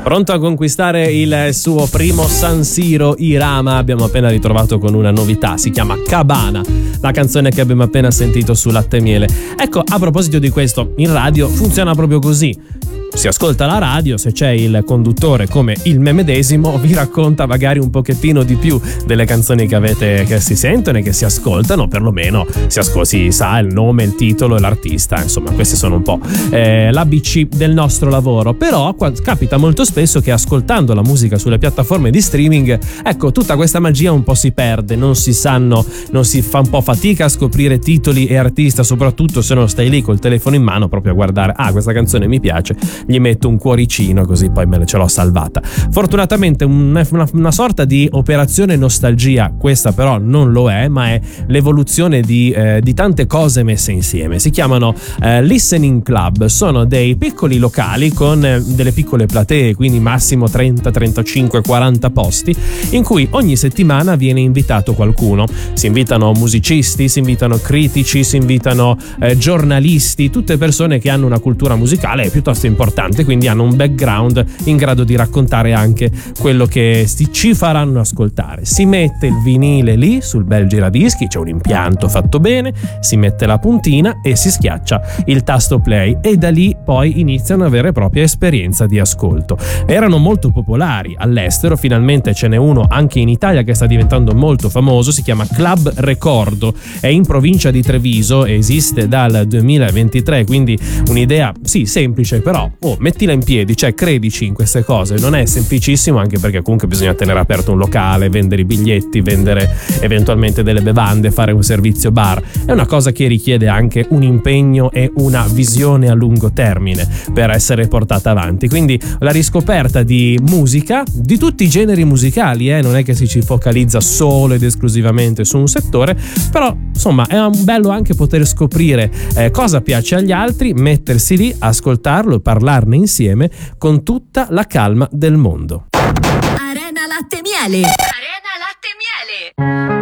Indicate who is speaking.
Speaker 1: Pronto a conquistare il suo primo San Siro, Irama. Abbiamo appena ritrovato con una novità, si chiama Cabana, la canzone che abbiamo appena sentito su Latte e Miele. Ecco, a proposito di questo, in radio funziona proprio così. Si ascolta la radio, se c'è il conduttore come il me medesimo vi racconta magari un pochettino di più delle canzoni che si sentono e che si ascoltano, perlomeno si sa il nome, il titolo e l'artista, insomma questi sono un po' l'ABC del nostro lavoro. Però capita molto spesso che ascoltando la musica sulle piattaforme di streaming, ecco, tutta questa magia un po' si perde, non si fa un po' fatica a scoprire titoli e artista, soprattutto se non stai lì col telefono in mano proprio a guardare, questa canzone mi piace, gli metto un cuoricino così poi ce l'ho salvata. Fortunatamente una sorta di operazione nostalgia, questa però non lo è, ma è l'evoluzione di tante cose messe insieme. Si chiamano listening club, sono dei piccoli locali con delle piccole platee, quindi massimo 30, 35, 40 posti, in cui ogni settimana viene invitato qualcuno. Si invitano musicisti, si invitano critici, si invitano giornalisti, tutte persone che hanno una cultura musicale piuttosto importante, quindi hanno un background in grado di raccontare anche quello che ci faranno ascoltare. Si mette il vinile lì sul bel giradischi, c'è un impianto fatto bene, si mette la puntina e si schiaccia il tasto play, e da lì poi inizia una vera e propria esperienza di ascolto. Erano molto popolari all'estero, finalmente ce n'è uno anche in Italia che sta diventando molto famoso, si chiama Club Recordo, è in provincia di Treviso, esiste dal 2023, quindi un'idea sì semplice, però mettila in piedi, cioè credici in queste cose, non è semplicissimo, anche perché comunque bisogna tenere aperto un locale, vendere i biglietti, vendere eventualmente delle bevande, fare un servizio bar. È una cosa che richiede anche un impegno e una visione a lungo termine per essere portata avanti, quindi la riscoperta di musica, di tutti i generi musicali, non è che si ci focalizza solo ed esclusivamente su un settore, però insomma è un bello anche poter scoprire cosa piace agli altri, mettersi lì, ascoltarlo, parlarne insieme con tutta la calma del mondo.
Speaker 2: Arena Latte e Miele. Arena Latte e Miele.